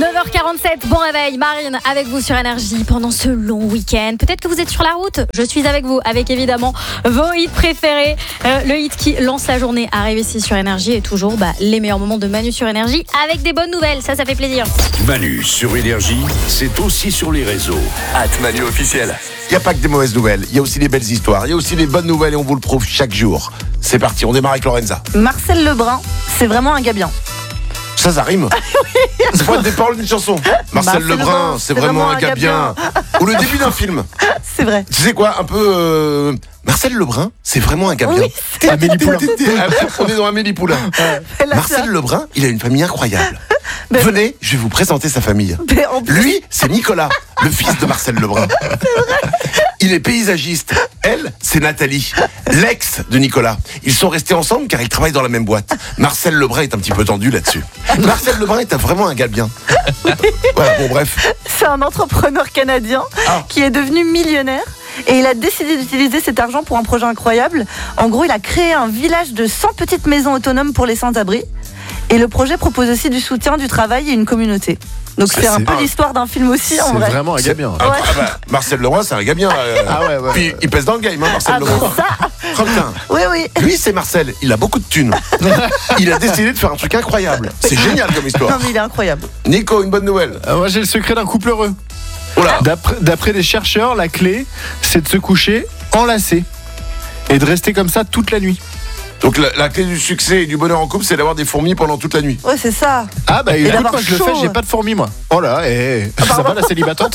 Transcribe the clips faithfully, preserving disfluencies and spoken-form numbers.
neuf heures quarante-sept, bon réveil, Marine avec vous sur Énergie pendant ce long week-end. Peut-être que vous êtes sur la route, je suis avec vous, avec évidemment vos hits préférés. Euh, le hit qui lance la journée arrive ici sur Énergie et toujours bah, les meilleurs moments de Manu sur Énergie avec des bonnes nouvelles, ça, ça fait plaisir. Manu sur Énergie, c'est aussi sur les réseaux. At Manu officiel. Il n'y a pas que des mauvaises nouvelles, il y a aussi des belles histoires, il y a aussi des bonnes nouvelles et on vous le prouve chaque jour. C'est parti, on démarre avec Lorenza. Marcel Lebrun, c'est vraiment un gars bien. Ça, ça rime. C'est pas des paroles d'une chanson. Marcel, Marcel Lebrun, c'est vraiment un gars bien. Ou le début d'un film. C'est vrai. Tu sais quoi, un peu... Euh... Marcel Lebrun, c'est vraiment un gars bien. Oui, Amélie Poulain. On est dans Amélie Poulain. Marcel Lebrun, il a une famille incroyable. Ben, venez, je vais vous présenter sa famille. Lui, c'est Nicolas, le fils de Marcel Lebrun. C'est vrai. Il est paysagiste. Elle, c'est Nathalie, l'ex de Nicolas. Ils sont restés ensemble car ils travaillent dans la même boîte. Marcel Lebrun est un petit peu tendu là-dessus. Marcel Lebrun est vraiment un gars bien. Voilà, bon bref. C'est un entrepreneur canadien ah. qui est devenu millionnaire. Et il a décidé d'utiliser cet argent pour un projet incroyable. En gros, il a créé un village de cent petites maisons autonomes pour les sans-abri. Et le projet propose aussi du soutien, du travail et une communauté. Donc c'est, ah, c'est un peu l'histoire d'un film aussi en vrai. C'est vraiment un gars bien. Ouais. Ah bah, Marcel Lebrun, c'est un gars bien. Euh, ah ouais, ouais. Puis il pèse dans le game, hein, Marcel ah Lebrun. Ça. Oh, putain. Oui, oui. Lui, c'est Marcel. Il a beaucoup de thunes. Il a décidé de faire un truc incroyable. C'est génial comme histoire. Non, mais il est incroyable. Nico, une bonne nouvelle. Euh, moi, j'ai le secret d'un couple heureux. D'après, d'après les chercheurs, la clé, c'est de se coucher enlacé et de rester comme ça toute la nuit. Donc la, la clé du succès et du bonheur en couple, c'est d'avoir des fourmis pendant toute la nuit. Ouais, c'est ça. Ah bah écoute, moi je le fais, j'ai pas de fourmis moi. Oh là, eh, ah, ça va la célibatante.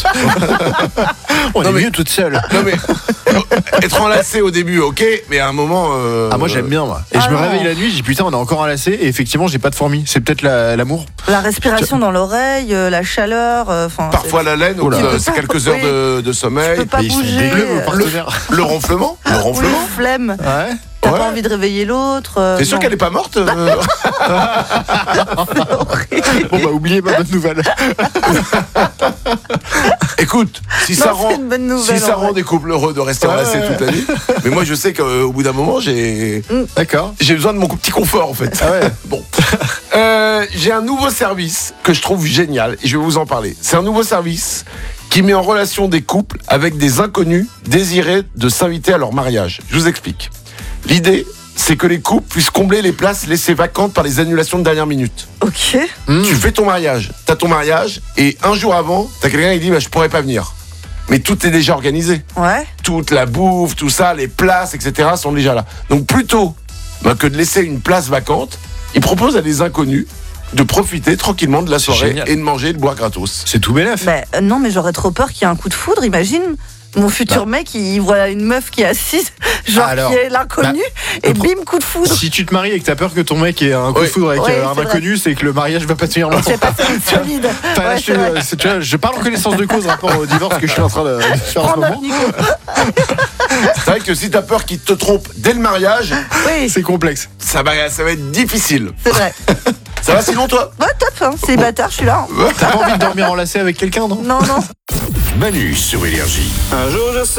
On non est mais, mieux toute seule. Non mais être enlacé au début, ok, mais à un moment. Euh, ah moi j'aime bien moi. Et ah je me réveille la nuit, je dis putain on est encore enlacé et effectivement j'ai pas de fourmis. C'est peut-être la, l'amour. La respiration dans l'oreille, euh, la chaleur. Euh, Parfois c'est... la laine, ou euh, c'est quelques heures oui. de, de sommeil. Tu peux pas et bouger. Le, le ronflement, le ronflement. Oui, flemme. Ouais. T'as ouais. pas envie de réveiller l'autre. Euh, T'es sûr non. qu'elle est pas morte euh... Bon bah oubliez ma bonne nouvelle. Écoute, si non, ça rend, nouvelle, si ça rend des couples heureux de rester enlacés ouais. toute la nuit, mais moi je sais qu'au bout d'un moment j'ai, d'accord, j'ai besoin de mon petit confort en fait. Ah ouais. Bon, euh, j'ai un nouveau service que je trouve génial et je vais vous en parler. C'est un nouveau service qui met en relation des couples avec des inconnus désirés de s'inviter à leur mariage. Je vous explique. L'idée, c'est que les couples puissent combler les places laissées vacantes par les annulations de dernière minute. Ok. Mmh. Tu fais ton mariage, t'as ton mariage, et un jour avant, t'as quelqu'un qui dit bah, « je pourrais pas venir ». Mais tout est déjà organisé. Ouais. Toute la bouffe, tout ça, les places, et cetera sont déjà là. Donc plutôt bah, que de laisser une place vacante, ils proposent à des inconnus de profiter tranquillement de la soirée et de manger et de boire gratos. C'est tout bénef. Bah, euh, non, mais j'aurais trop peur qu'il y ait un coup de foudre, imagine. Mon futur bah. mec, il voit une meuf qui est assise, genre Alors, qui est l'inconnu, bah, et bim, coup de foudre. Si tu te maries et que t'as peur que ton mec ait un coup oui. de foudre avec oui, un c'est inconnu, vrai. C'est que le mariage va pas tenir longtemps. C'est pas solide. Ouais, je, c'est, tu vois, je parle en connaissance de cause rapport au divorce que je suis en train de faire en ce moment. C'est vrai que si t'as peur qu'il te trompe dès le mariage, oui. c'est complexe. Ça va, ça va être difficile. C'est vrai. Ça va sinon toi? Ouais, top, hein, c'est bâtard, je suis là. T'as pas envie de dormir enlacé avec quelqu'un, non? Non, non. Manu sur Énergie. Un jour je